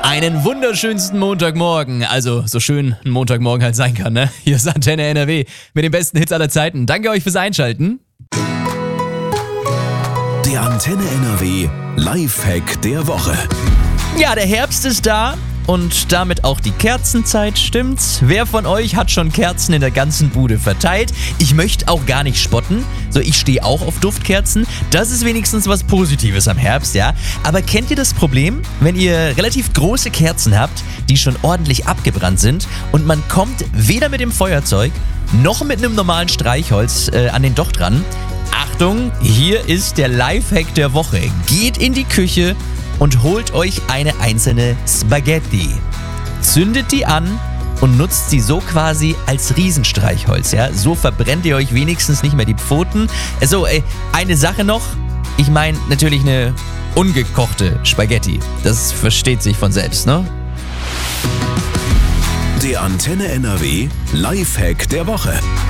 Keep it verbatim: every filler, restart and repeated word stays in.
Einen wunderschönsten Montagmorgen, also so schön ein Montagmorgen halt sein kann, ne? Hier ist Antenne N R W mit den besten Hits aller Zeiten. Danke euch fürs Einschalten. Der Antenne N R W Lifehack der Woche. Ja, der Herbst ist da und damit auch die Kerzenzeit, stimmt's? Wer von euch hat schon Kerzen in der ganzen Bude verteilt? Ich möchte auch gar nicht spotten, so ich stehe auch auf Duftkerzen. Das ist wenigstens was Positives am Herbst, ja? Aber kennt ihr das Problem, wenn ihr relativ große Kerzen habt, die schon ordentlich abgebrannt sind und man kommt weder mit dem Feuerzeug noch mit einem normalen Streichholz äh, an den Docht ran? Achtung, hier ist der Lifehack der Woche. Geht in die Küche und holt euch eine einzelne Spaghetti. Zündet die an und nutzt sie so quasi als Riesenstreichholz. Ja? So verbrennt ihr euch wenigstens nicht mehr die Pfoten. So, ey, eine Sache noch. Ich meine natürlich eine ungekochte Spaghetti. Das versteht sich von selbst, ne? Der Antenne N R W Lifehack der Woche.